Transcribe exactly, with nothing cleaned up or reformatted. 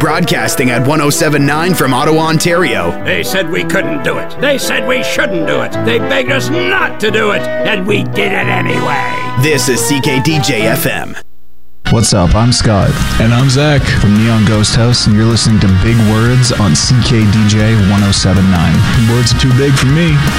broadcasting at one oh seven point nine from Ottawa, Ontario. They said we couldn't do it. They said we shouldn't do it. They begged us not to do it, and we did it anyway. This is C K D J F M. What's up? I'm Scott. And I'm Zach. From Neon Ghost House, and you're listening to Big Words on C K D J one oh seven point nine. Words are too big for me.